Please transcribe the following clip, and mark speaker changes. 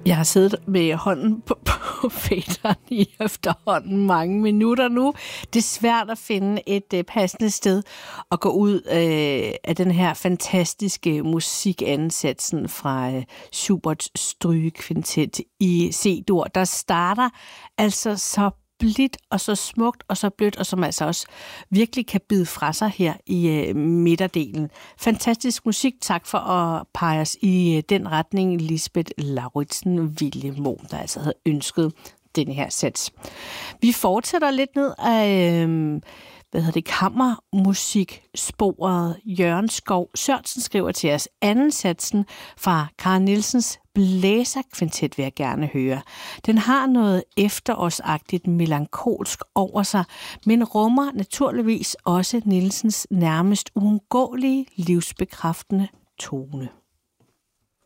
Speaker 1: Jeg har siddet med hånden på fætteren i efterhånden mange minutter nu. Det er svært at finde et passende sted at gå ud af den her fantastiske musikansatsen fra Schuberts strygekvintet i C-dur. Der starter altså så blidt og så smukt og så blødt, og som altså også virkelig kan bide fra sig her i midterdelen. Fantastisk musik. Tak for at pege os i den retning, Lisbeth Lauritsen-Willemoe, der altså havde ønsket denne her sats. Vi fortsætter lidt ned af kammermusiksporet. Jørgen Skov Sørensen skriver til os: anden satsen fra Carl Nielsens blæserkvintet vil jeg gerne høre. Den har noget efterårsagtigt melankolsk over sig, men rummer naturligvis også Nielsens nærmest uundgåelige livsbekræftende tone.